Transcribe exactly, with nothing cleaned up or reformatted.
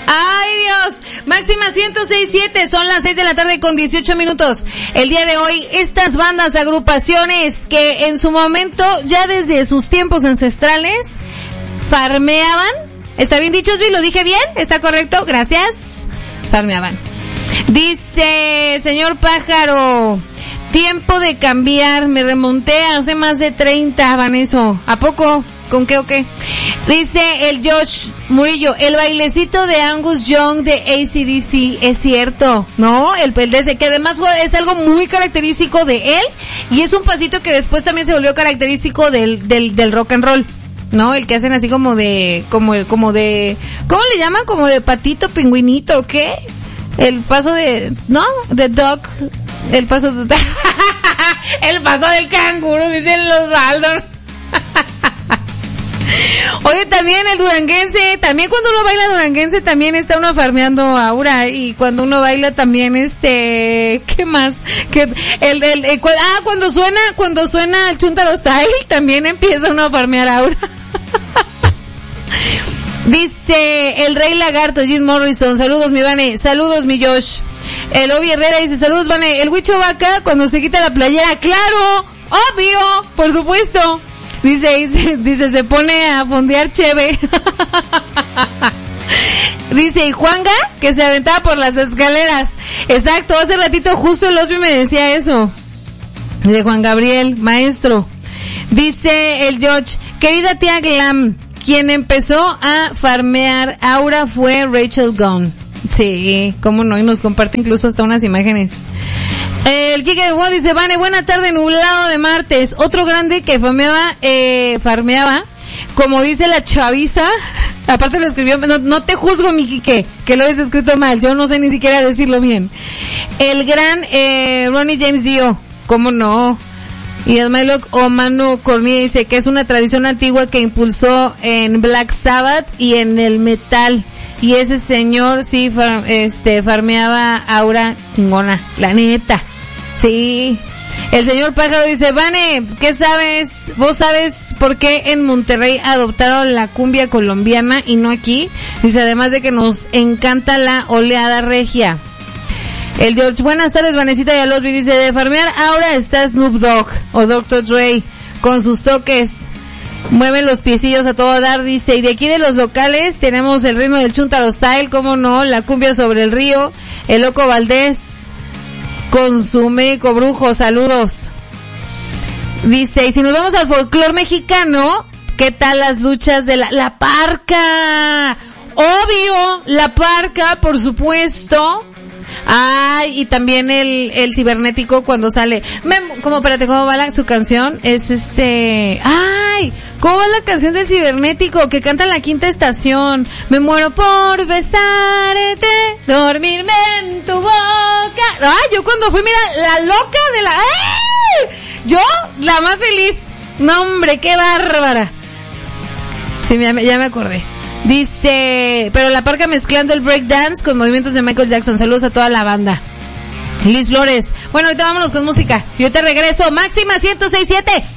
Ay, Dios. Máxima ciento seis punto siete, son las seis de la tarde con dieciocho minutos. El día de hoy, estas bandas, agrupaciones que en su momento, ya desde sus tiempos ancestrales, farmeaban. ¿Está bien dicho, Osvi? ¿Lo dije bien? ¿Está correcto? Gracias. Farmeaban. Dice, señor Pájaro, tiempo de cambiar, me remonté hace más de treinta, Vanessa. ¿A poco? ¿Con qué o qué? Dice el Josh Murillo, el bailecito de Angus Young de A C D C, es cierto, ¿no? El, el de ese, que además fue, es algo muy característico de él, y es un pasito que después también se volvió característico del, del, del rock and roll, ¿no? El que hacen así como de, como, como de, ¿cómo le llaman? Como de patito, pingüinito, ¿o qué? El paso de, ¿no? De dog, el paso de, el paso del canguro, dicen los Baldor. Oye, también el duranguense, también cuando uno baila duranguense también está uno farmeando aura, y cuando uno baila también este, ¿qué más? Que el, el, el cu- ah, cuando suena, cuando suena el Chuntaro Style también empieza uno a farmear aura. Dice el Rey Lagarto, Jim Morrison, saludos mi Vane, saludos mi Josh. El Obi Herrera dice, saludos Vane, el Huicho Vaca cuando se quita la playera, claro, obvio, por supuesto. Dice, dice, dice, se pone a fondear cheve. Dice, y Juanga, que se aventaba por las escaleras. Exacto, hace ratito justo el Osby me decía eso. De Juan Gabriel, maestro. Dice el George, querida tía Glam, quien empezó a farmear aura fue Rachel Gunn. Sí, cómo no, y nos comparte incluso hasta unas imágenes. El Kike de Wall dice, Vane, buena tarde, nublado de martes. Otro grande que farmeaba, eh, farmeaba, como dice la chaviza, aparte lo escribió, no, no te juzgo mi Kike, que lo has escrito mal, yo no sé ni siquiera decirlo bien. El gran, eh, Ronnie James Dio, cómo no. Y Smilock o Manu Cornilla dice que es una tradición antigua que impulsó en Black Sabbath y en el metal. Y ese señor sí far, este, farmeaba aura chingona, la neta. Sí. El señor Pájaro dice, Vane, ¿qué sabes? ¿Vos sabes por qué en Monterrey adoptaron la cumbia colombiana y no aquí? Dice, además de que nos encanta la oleada regia. El George, buenas tardes, Vanesita y Alosby, dice, de farmear ahora está Snoop Dogg o doctor Dre con sus toques. Mueven los piecillos a todo dar, dice, y de aquí de los locales tenemos el ritmo del Chuntaro Style, cómo no, la cumbia sobre el río, el Loco Valdés, con su médico brujo, saludos. Dice, y si nos vamos al folclore mexicano, ¿qué tal las luchas de la, la parca? Obvio, la parca, por supuesto. Ay, y también el, el cibernético cuando sale, me, como, espérate, ¿cómo va la, su canción? Es este, ay, ¿cómo va la canción del cibernético que canta en la Quinta Estación? Me muero por besarte, dormirme en tu boca. Ay, yo cuando fui, mira, la loca de la, ¡ay! Yo, la más feliz. No, hombre, qué bárbara. Sí, ya me, ya me acordé. Dice, pero la parca mezclando el breakdance con movimientos de Michael Jackson. Saludos a toda la banda. Liz Flores. Bueno, ahorita vámonos con música. Yo te regreso. Máxima ciento seis punto siete.